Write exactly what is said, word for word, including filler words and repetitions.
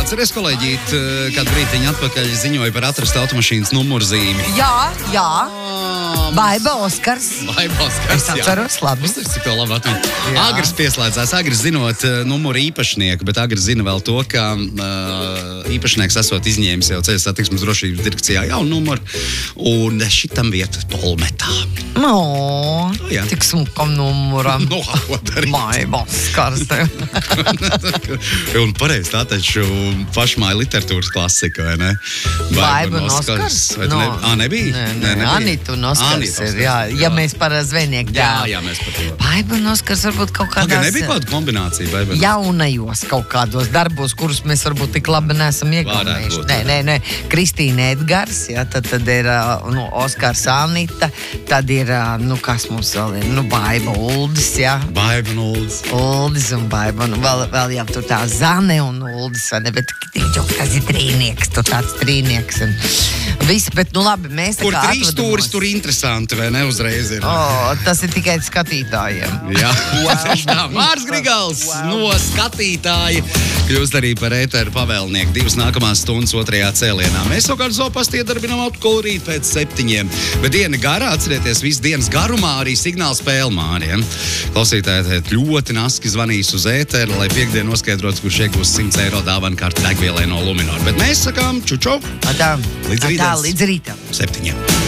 Atceries, kolēģīt, kādu brītiņu atpakaļ ziņoja par atrastu automašīnas numurzīmi? Jā, jā. Baiba Oskars. Baiba Oskars, es atceros, jā. Labi. Es cik to labi atmiņu. Agris pieslēdzās, Agris zinot uh, numuru īpašnieku, bet Agris zina vēl to, ka uh, īpašnieks esot izņēmis jau ceļu satiksmes drošības direkcijā jaunu numuru, un šitam vietu tolmetā. No, oh, jā. Tik smukam numuram. No, ko darīt? Baiba Oskars. Un pareizi, tā taču pašmāja literatūras klasika, vai ne? Baiba un Oskars? Vai no. ne, ā, nebija? Nē, nē, nē, Anita un Oskars. Ir, jā, ja mēs par zvejnieku jā, jā, mēs par to. Baiba un Oskars varbūt kaut kādās... Paga, nebija kāda kombinācija, Baiba? Jaunajos kaut kādos darbos, kurus mēs varbūt tik labi neesam iegaumējuši. Nē, nē, nē. Kristīna Edgars, jā, tad, tad ir nu, Oskars Anita, tad ir, nu, kas mums vēl ir, nu, Baiba Uldis, jā. Baiba un Uldis. Uldis un Baiba, un vēl, vēl jau tur tā Zane un Uldis, vai ne, bet tas ir trīnieks, tu tāds trīnieks. Un visi, bet, nu, labi, mēs tā Kur kā trīs stūris tur interesanti, vai ne, uzreiz ir? Oh, tas ir tikai skatītājiem. Jā, wow. Mārs Grigals wow. No skatītāja kļūst arī par ēteru pavēlnieku divas nākamās stundas otrajā cēlienā. Mēs savukārt Zopast iedarbinām atkal rīt pēc septiņiem. Bet diena garā, atcerieties, visu dienas garumā arī signāla spēle Māriem. Klausītāji ļoti naski zvanīs uz ēteru, lai piekdien noskaidrots, kurš iegūs simts eiro dāvanu karti degvielai no Luminor. Bet mēs sakām čučau. Atā, līdz rītam. Līdz rītam. Septiņiem.